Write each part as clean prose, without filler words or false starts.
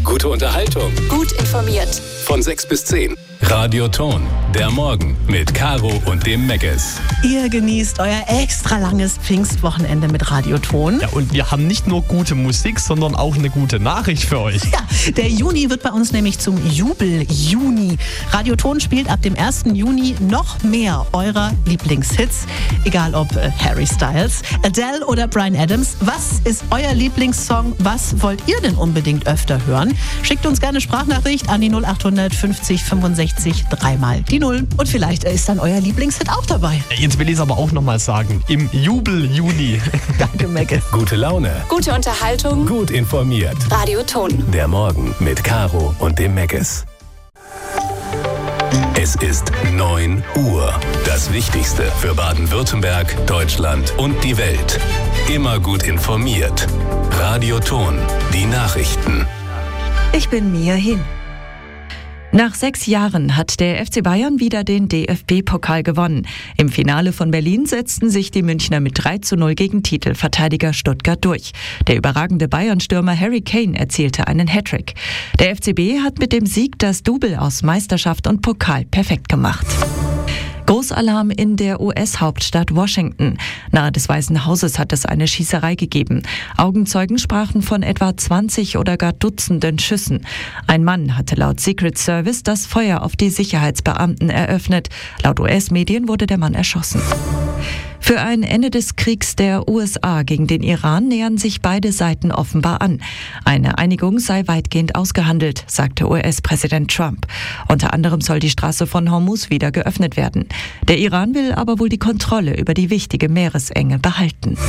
Gute Unterhaltung. Gut informiert. Von 6 bis 10. Radio Ton, der Morgen mit Caro und dem Meckes. Ihr genießt euer extra langes Pfingstwochenende mit Radio Ton. Ja, und wir haben nicht nur gute Musik, sondern auch eine gute Nachricht für euch. Ja, der Juni wird bei uns nämlich zum Jubel-Juni. Radio Ton spielt ab dem 1. Juni noch mehr eurer Lieblingshits. Egal ob Harry Styles, Adele oder Bryan Adams. Was ist euer Lieblingssong? Was wollt ihr denn unbedingt öfter hören? Schickt uns gerne Sprachnachricht an die 0800 50 65 3 die 0. Und vielleicht ist dann euer Lieblingshit auch dabei. Jetzt will ich es aber auch nochmal sagen. Im Jubel-Juni. Danke, Mecke. Gute Laune. Gute Unterhaltung. Gut informiert. Radio Ton. Der Morgen mit Caro und dem Meckes. Es ist 9 Uhr. Das Wichtigste für Baden-Württemberg, Deutschland und die Welt. Immer gut informiert. Radio Ton. Die Nachrichten. Ich bin Mia Hin. Nach 6 Jahren hat der FC Bayern wieder den DFB-Pokal gewonnen. Im Finale von Berlin setzten sich die Münchner mit 3:0 gegen Titelverteidiger Stuttgart durch. Der überragende Bayern-Stürmer Harry Kane erzielte einen Hattrick. Der FCB hat mit dem Sieg das Double aus Meisterschaft und Pokal perfekt gemacht. Großalarm in der US-Hauptstadt Washington. Nahe des Weißen Hauses hat es eine Schießerei gegeben. Augenzeugen sprachen von etwa 20 oder gar Dutzenden Schüssen. Ein Mann hatte laut Secret Service das Feuer auf die Sicherheitsbeamten eröffnet. Laut US-Medien wurde der Mann erschossen. Für ein Ende des Kriegs der USA gegen den Iran nähern sich beide Seiten offenbar an. Eine Einigung sei weitgehend ausgehandelt, sagte US-Präsident Trump. Unter anderem soll die Straße von Hormuz wieder geöffnet werden. Der Iran will aber wohl die Kontrolle über die wichtige Meeresenge behalten.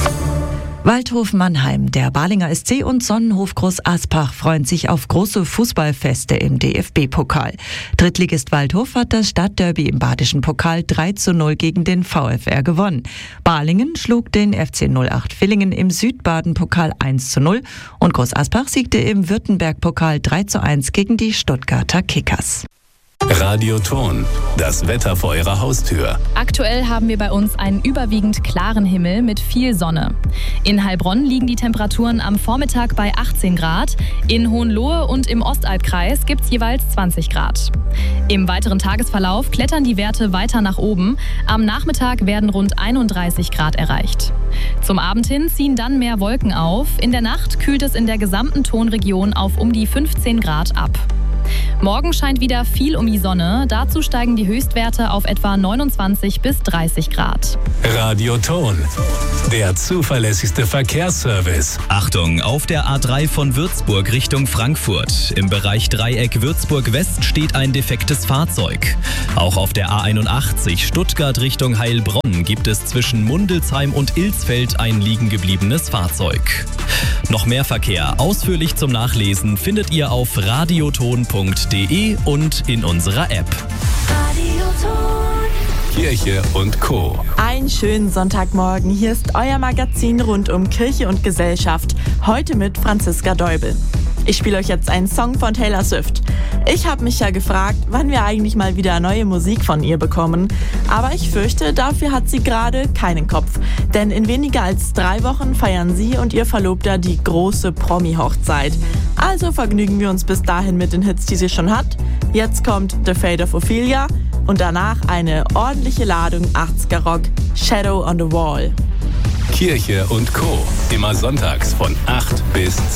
Waldhof Mannheim, der Balinger SC und Sonnenhof Groß Aspach freuen sich auf große Fußballfeste im DFB-Pokal. Drittligist Waldhof hat das Stadtderby im badischen Pokal 3:0 gegen den VfR gewonnen. Balingen schlug den FC 08 Villingen im Südbaden-Pokal 1:0 und Groß Aspach siegte im Württemberg-Pokal 3:1 gegen die Stuttgarter Kickers. Radio Ton. Das Wetter vor Ihrer Haustür. Aktuell haben wir bei uns einen überwiegend klaren Himmel mit viel Sonne. In Heilbronn liegen die Temperaturen am Vormittag bei 18 Grad. In Hohenlohe und im Ostalbkreis gibt es jeweils 20 Grad. Im weiteren Tagesverlauf klettern die Werte weiter nach oben. Am Nachmittag werden rund 31 Grad erreicht. Zum Abend hin ziehen dann mehr Wolken auf. In der Nacht kühlt es in der gesamten Tonregion auf um die 15 Grad ab. Morgen scheint wieder viel um die Sonne. Dazu steigen die Höchstwerte auf etwa 29 bis 30 Grad. Radio Ton. Der zuverlässigste Verkehrsservice. Achtung, auf der A3 von Würzburg Richtung Frankfurt. Im Bereich Dreieck Würzburg-West steht ein defektes Fahrzeug. Auch auf der A81 Stuttgart Richtung Heilbronn gibt es zwischen Mundelsheim und Ilsfeld ein liegen gebliebenes Fahrzeug. Noch mehr Verkehr ausführlich zum Nachlesen findet ihr auf radioton.de und in unserer App. Kirche und Co. Einen schönen Sonntagmorgen. Hier ist euer Magazin rund um Kirche und Gesellschaft. Heute mit Franziska Deubel. Ich spiele euch jetzt einen Song von Taylor Swift. Ich habe mich ja gefragt, wann wir eigentlich mal wieder neue Musik von ihr bekommen. Aber ich fürchte, dafür hat sie gerade keinen Kopf. Denn in weniger als 3 Wochen feiern sie und ihr Verlobter die große Promi-Hochzeit. Also vergnügen wir uns bis dahin mit den Hits, die sie schon hat. Jetzt kommt The Fate of Ophelia und danach eine ordentliche Ladung 80er Rock, Shadow on the Wall. Kirche und Co. Immer sonntags von 8 bis 10.